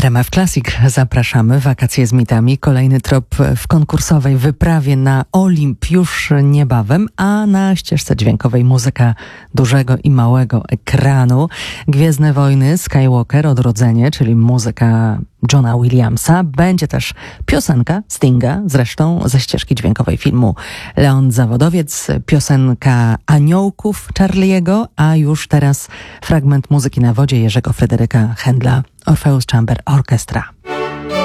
RMF Classic zapraszamy. Wakacje z mitami. Kolejny trop w konkursowej wyprawie na Olimp już niebawem, a na ścieżce dźwiękowej muzyka dużego i małego ekranu. Gwiezdne Wojny, Skywalker, Odrodzenie, czyli muzyka Johna Williamsa. Będzie też piosenka Stinga, zresztą ze ścieżki dźwiękowej filmu Leon Zawodowiec, piosenka Aniołków Charlie'ego, a już teraz fragment muzyki na wodzie Jerzego Fryderyka Händla, Orpheus Chamber Orchestra.